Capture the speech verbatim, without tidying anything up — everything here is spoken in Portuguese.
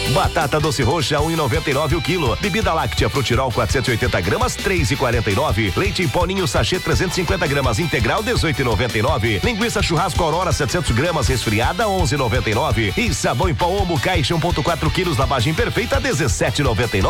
Batata doce roxa, um e noventa e nove o quilo. Bebida láctea Frutirol quatrocentos e oitenta gramas, três e quarenta e nove. Leite em pó Ninho sachê trezentos e cinquenta gramas integral, dezoito e noventa e nove. Linguiça churrasco Aurora setecentos gramas resfriada, onze e noventa e nove. E sabão em pó Omo caixa um ponto quatro quilos lavagem perfeita, dezessete e noventa e nove.